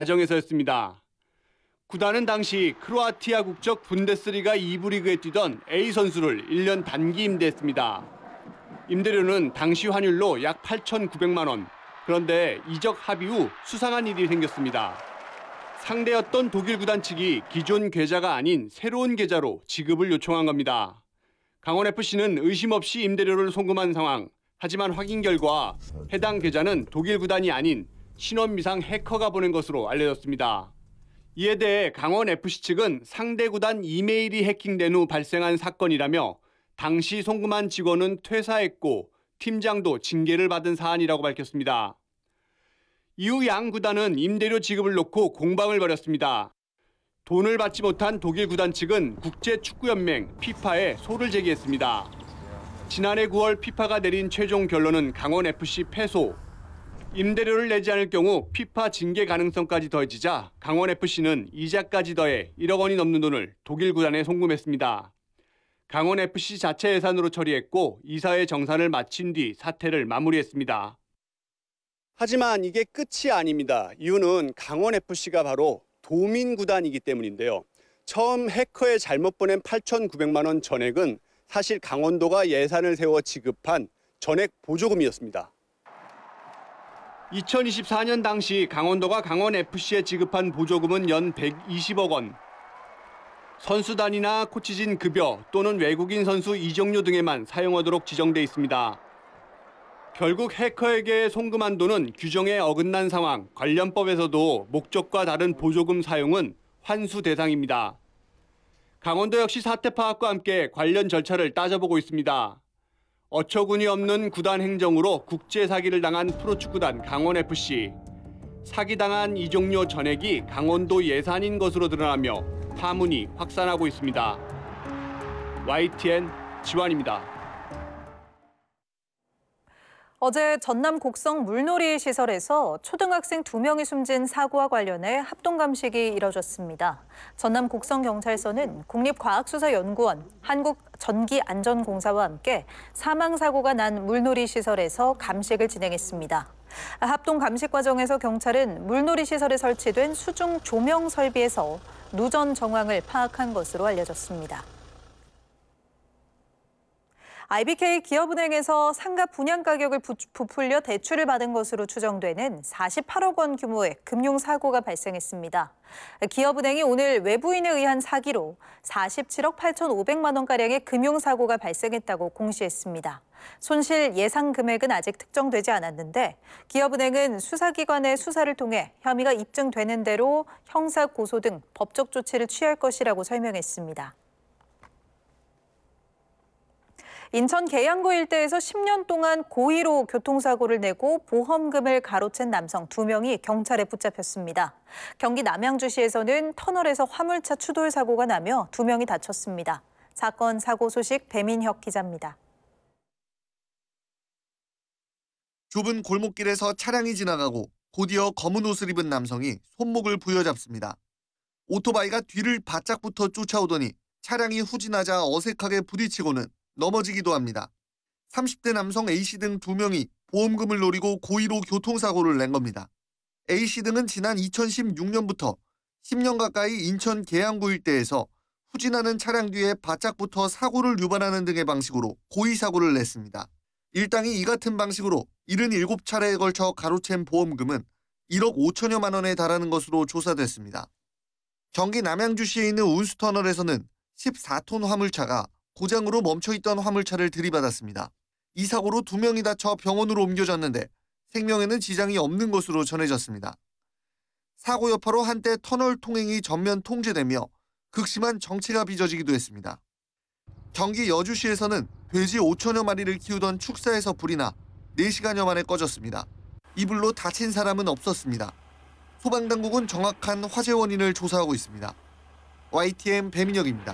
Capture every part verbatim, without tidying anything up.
과정에서였습니다. 구단은 당시 크로아티아 국적 분데스리가 이 부 리그에 뛰던 A 선수를 일 년 단기 임대했습니다. 임대료는 당시 환율로 약 팔천구백만 원. 그런데 이적 합의 후 수상한 일이 생겼습니다. 상대였던 독일 구단 측이 기존 계좌가 아닌 새로운 계좌로 지급을 요청한 겁니다. 강원에프씨는 의심 없이 임대료를 송금한 상황. 하지만 확인 결과 해당 계좌는 독일 구단이 아닌 신원미상 해커가 보낸 것으로 알려졌습니다. 이에 대해 강원에프씨 측은 상대 구단 이메일이 해킹된 후 발생한 사건이라며 당시 송금한 직원은 퇴사했고 팀장도 징계를 받은 사안이라고 밝혔습니다. 이후 양 구단은 임대료 지급을 놓고 공방을 벌였습니다. 돈을 받지 못한 독일 구단 측은 국제축구연맹 피파에 소를 제기했습니다. 지난해 구월 피파가 내린 최종 결론은 강원에프씨 패소. 임대료를 내지 않을 경우 피파 징계 가능성까지 더해지자 강원에프씨는 이자까지 더해 일억 원이 넘는 돈을 독일 구단에 송금했습니다. 강원에프씨 자체 예산으로 처리했고 이사회 정산을 마친 뒤 사태를 마무리했습니다. 하지만 이게 끝이 아닙니다. 이유는 강원에프씨가 바로 도민구단이기 때문인데요. 처음 해커에 잘못 보낸 팔천구백만 원 전액은 사실 강원도가 예산을 세워 지급한 전액 보조금이었습니다. 이천이십사 년 당시 강원도가 강원에프씨에 지급한 보조금은 연 백이십억 원. 선수단이나 코치진 급여 또는 외국인 선수 이적료 등에만 사용하도록 지정돼 있습니다. 결국 해커에게 송금한 돈은 규정에 어긋난 상황, 관련법에서도 목적과 다른 보조금 사용은 환수 대상입니다. 강원도 역시 사태 파악과 함께 관련 절차를 따져보고 있습니다. 어처구니 없는 구단 행정으로 국제 사기를 당한 프로축구단 강원에프씨. 사기당한 이적료 전액이 강원도 예산인 것으로 드러나며 파문이 확산하고 있습니다. 와이티엔 지완입니다. 어제 전남 곡성 물놀이 시설에서 초등학생 두 명이 숨진 사고와 관련해 합동감식이 이뤄졌습니다. 전남 곡성경찰서는 국립과학수사연구원, 한국전기안전공사와 함께 사망사고가 난 물놀이 시설에서 감식을 진행했습니다. 합동감식 과정에서 경찰은 물놀이 시설에 설치된 수중 조명 설비에서 누전 정황을 파악한 것으로 알려졌습니다. 아이비케이 기업은행에서 상가 분양 가격을 부풀려 대출을 받은 것으로 추정되는 사십팔억 원 규모의 금융사고가 발생했습니다. 기업은행이 오늘 외부인에 의한 사기로 사십칠억 팔천오백만 원가량의 금융사고가 발생했다고 공시했습니다. 손실 예상 금액은 아직 특정되지 않았는데 기업은행은 수사기관의 수사를 통해 혐의가 입증되는 대로 형사 고소 등 법적 조치를 취할 것이라고 설명했습니다. 인천 계양구 일대에서 십 년 동안 고의로 교통사고를 내고 보험금을 가로챈 남성 두 명이 경찰에 붙잡혔습니다. 경기 남양주시에서는 터널에서 화물차 추돌 사고가 나며 두 명이 다쳤습니다. 사건 사고 소식 배민혁 기자입니다. 좁은 골목길에서 차량이 지나가고 곧이어 검은 옷을 입은 남성이 손목을 부여잡습니다. 오토바이가 뒤를 바짝부터 쫓아오더니 차량이 후진하자 어색하게 부딪히고는 넘어지기도 합니다. 삼십 대 남성 A씨 등 두 명이 보험금을 노리고 고의로 교통사고를 낸 겁니다. A씨 등은 지난 이천십육 년부터 십 년 가까이 인천 계양구 일대에서 후진하는 차량 뒤에 바짝부터 사고를 유발하는 등의 방식으로 고의 사고를 냈습니다. 일당이 이 같은 방식으로 칠십칠 차례에 걸쳐 가로챈 보험금은 일억 오천여만 원에 달하는 것으로 조사됐습니다. 경기 남양주시에 있는 운수터널에서는 십사 톤 화물차가 고장으로 멈춰있던 화물차를 들이받았습니다. 이 사고로 두 명이 다쳐 병원으로 옮겨졌는데 생명에는 지장이 없는 것으로 전해졌습니다. 사고 여파로 한때 터널 통행이 전면 통제되며 극심한 정체가 빚어지기도 했습니다. 경기 여주시에서는 돼지 오천여 마리를 키우던 축사에서 불이 나 네 시간여 만에 꺼졌습니다. 이 불로 다친 사람은 없었습니다. 소방당국은 정확한 화재 원인을 조사하고 있습니다. 와이티엔 배민혁입니다.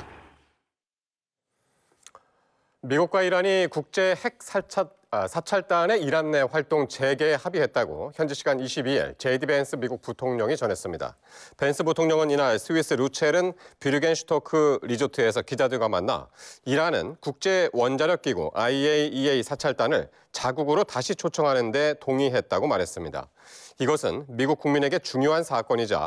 미국과 이란이 국제 핵 사찰, 아, 사찰단의 이란 내 활동 재개에 합의했다고 현지 시간 이십이 일 제이디 벤스 미국 부통령이 전했습니다. 벤스 부통령은 이날 스위스 루첼은 뷰르겐슈토크 리조트에서 기자들과 만나 이란은 국제 원자력 기구 아이에이이에이 사찰단을 자국으로 다시 초청하는 데 동의했다고 말했습니다. 이것은 미국 국민에게 중요한 사건이자